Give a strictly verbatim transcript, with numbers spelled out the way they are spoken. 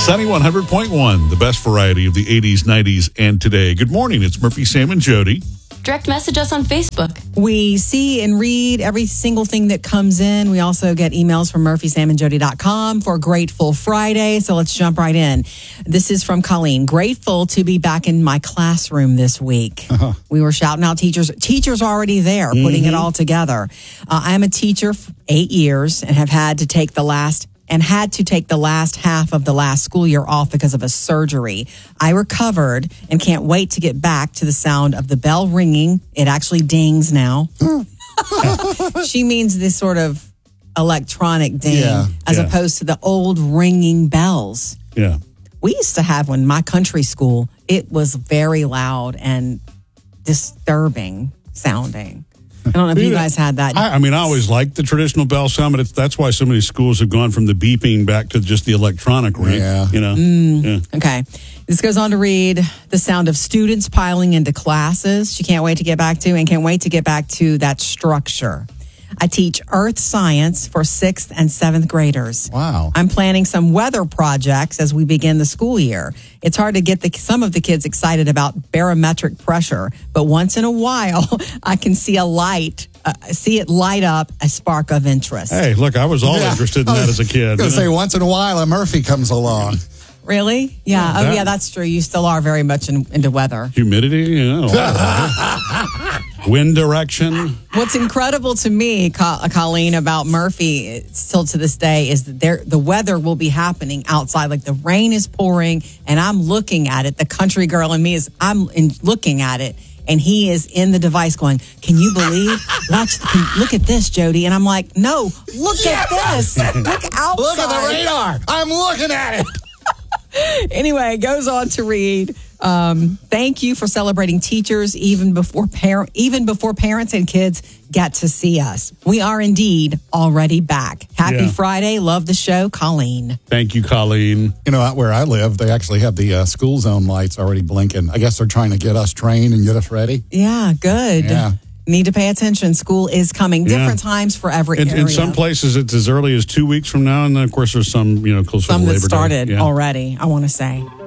Sunny one hundred point one, the best variety of the eighties, nineties, and today. Good morning. It's Murphy, Sam, and Jody. Direct message us on Facebook. We see and read every single thing that comes in. We also get emails from murphy sam and jody dot com for Grateful Friday. So let's jump right in. This is from Colleen. Grateful to be back in my classroom this week. Uh-huh. We were shouting out teachers. Teachers are already there, putting mm-hmm. it all together. Uh, I am a teacher for eight years and have had to take the last and had to take the last half of the last school year off because of a surgery. I recovered and can't wait to get back to the sound of the bell ringing. It actually dings now. She means this sort of electronic ding yeah, as yeah. opposed to the old ringing bells. Yeah. We used to have one in my country school. It was very loud and disturbing sounding. I don't know if you guys had that. I, I mean, I always liked the traditional bell sound, but it's, that's why so many schools have gone from the beeping back to just the electronic ring. Yeah. You know? Mm, yeah. Okay. This goes on to read the sound of students piling into classes. She can't wait to get back to and can't wait to get back to that structure. I teach earth science for sixth and seventh graders. Wow. I'm planning some weather projects as we begin the school year. It's hard to get the, some of the kids excited about barometric pressure, but once in a while, I can see a light, uh, see it light up a spark of interest. Hey, look, I was all Yeah. interested in I that was as a kid. I was going to say, once in a while, a Murphy comes along. Really? Yeah. Oh, That- yeah, that's true. You still are very much in, into weather. Humidity, you know. all that. Wind direction. What's incredible to me, Co- Colleen, about Murphy still to this day is that there, the weather will be happening outside. Like the rain is pouring and I'm looking at it. The country girl in me is, I'm in, looking at it. And he is in the device going, can you believe? Watch, can, look at this, Jody. And I'm like, no, look at this. Look outside. Look at the radar. I'm looking at it. Anyway, it goes on to read, um, thank you for celebrating teachers even before par- even before parents and kids get to see us. We are indeed already back. Happy Yeah. Friday. Love the show, Colleen. Thank you, Colleen. You know, out where I live, they actually have the uh, school zone lights already blinking. I guess they're trying to get us trained and get us ready. Yeah, good. Yeah. Need to pay attention. School is coming. Yeah. Different times for every In, area. in some places, it's as early as two weeks from now, and then, of course, there's some, you know, closer Some to that Labor Day. started Yeah. already, I want to say.